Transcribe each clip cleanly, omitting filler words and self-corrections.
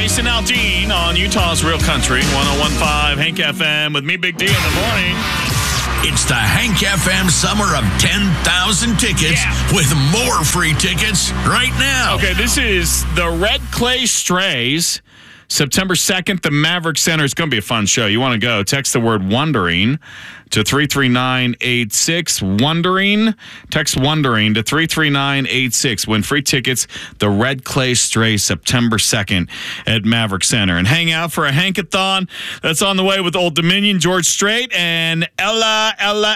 Jason Aldean on Utah's Real Country, 101.5 Hank FM with me, Big D, in the morning. It's the Hank FM Summer of 10,000 tickets with more free tickets right now. Okay, this is the Red Clay Strays. September 2nd, the Maverick Center. It's going to be a fun show. You want to go, text the word Wondering to 33986. Wondering. Text Wondering to 33986. Win free tickets. The Red Clay Strays, September 2nd at Maverick Center. And hang out for a Hankathon that's on the way with Old Dominion, George Strait, and Ella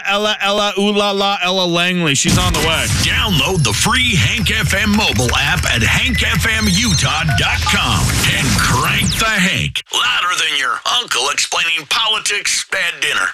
Langley. She's on the way. Download the free Hank FM mobile app at hankfmutah.com and crank the Hank louder than your uncle explaining politics at dinner.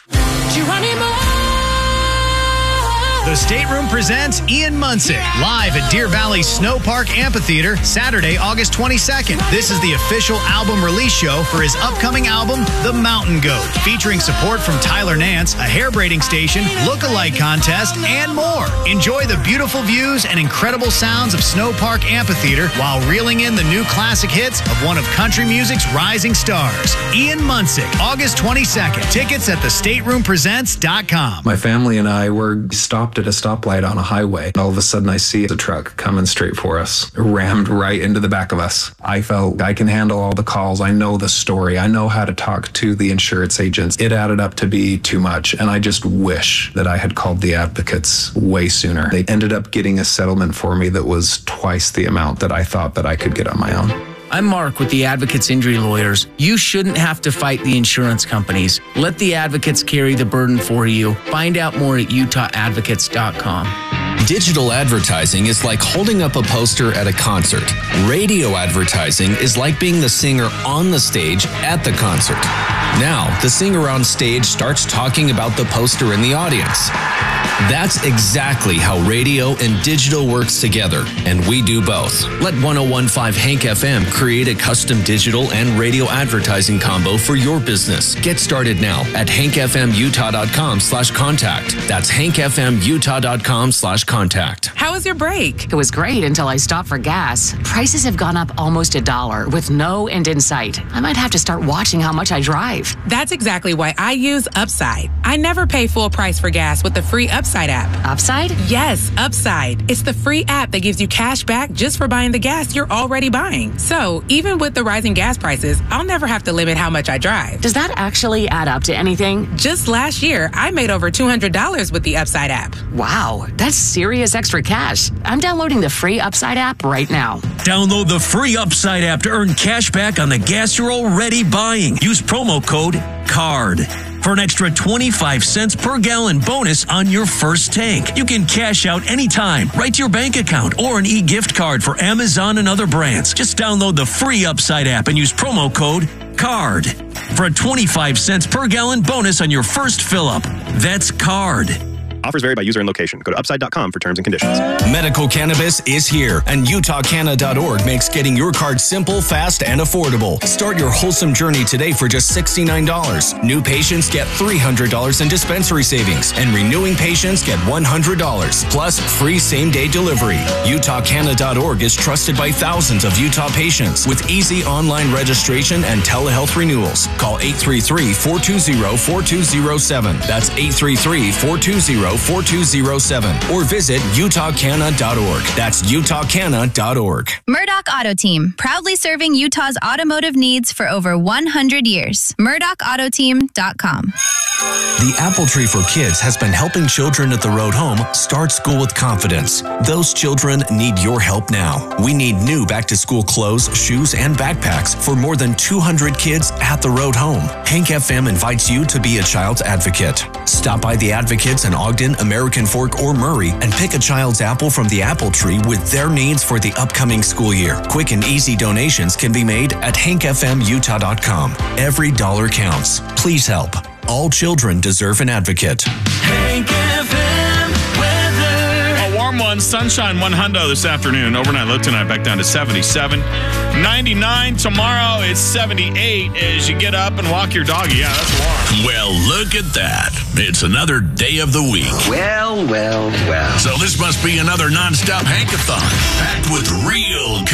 The State Room presents Ian Munsick live at Deer Valley Snow Park Amphitheater Saturday, August 22nd. This is the official album release show for his upcoming album, The Mountain Goat, featuring support from Tyler Nance, a hair braiding station, look-alike contest, and more. Enjoy the beautiful views and incredible sounds of Snow Park Amphitheater while reeling in the new classic hits of one of country music's rising stars. Ian Munsick, August 22nd. Tickets at thestateroompresents.com. My family and I were stopped at a stoplight on a highway. All of a sudden I see a truck coming straight for us, rammed right into the back of us. I felt I can handle all the calls. I know the story. I know how to talk to the insurance agents. It added up to be too much, and I just wish that I had called the advocates way sooner. They ended up getting a settlement for me that was twice the amount that I thought that I could get on my own. I'm Mark with the Advocates Injury Lawyers. You shouldn't have to fight the insurance companies. Let the advocates carry the burden for you. Find out more at utahadvocates.com. Digital advertising is like holding up a poster at a concert. Radio advertising is like being the singer on the stage at the concert. Now, the singer on stage starts talking about the poster in the audience. That's exactly how radio and digital works together, and we do both. Let 101.5 Hank FM create a custom digital and radio advertising combo for your business. Get started now at hankfmutah.com/contact. That's hankfmutah.com/contact. How was your break? It was great until I stopped for gas. Prices have gone up almost $1 with no end in sight. I might have to start watching how much I drive. That's exactly why I use Upside. I never pay full price for gas with the free Upside app. Upside? Yes, Upside. It's the free app that gives you cash back just for buying the gas you're already buying. So even with the rising gas prices, I'll never have to limit how much I drive. Does that actually add up to anything? Just last year, I made over $200 with the Upside app. Wow, that's serious extra cash. I'm downloading the free Upside app right now. Download the free Upside app to earn cash back on the gas you're already buying. Use promo code CARD for an extra 25 cents per gallon bonus on your first tank. You can cash out anytime, right to your bank account, or an e-gift card for Amazon and other brands. Just download the free Upside app and use promo code CARD for a 25 cents per gallon bonus on your first fill-up. That's CARD. Offers vary by user and location. Go to upside.com for terms and conditions. Medical cannabis is here, and UtahCanna.org makes getting your card simple, fast, and affordable. Start your wholesome journey today for just $69. New patients get $300 in dispensary savings, and renewing patients get $100, plus free same-day delivery. UtahCanna.org is trusted by thousands of Utah patients with easy online registration and telehealth renewals. Call 833-420-4207. That's 833-420-4207 or visit utahcanna.org. That's utahcanna.org. Murdoch Auto Team, proudly serving Utah's automotive needs for over 100 years. MurdochAutoteam.com. The Apple Tree for Kids has been helping children at the Road Home start school with confidence. Those children need your help now. We need new back-to-school clothes, shoes, and backpacks for more than 200 kids at the Road Home. Hank FM invites you to be a child's advocate. Stop by the Advocates in Ogden, American Fork, or Murray and pick a child's apple from the Apple Tree with their needs for the upcoming school year. Quick and easy donations can be made at hankfmutah.com. Every dollar counts. Please help. All children deserve an advocate. Hank FM weather. A warm one, sunshine, 100 this afternoon. Overnight low tonight back down to 77. 99 tomorrow. It's 78 as you get up and walk your doggy. Yeah, that's warm. Well, look at that. It's another day of the week. Well. So this must be another nonstop Hankathon, packed with real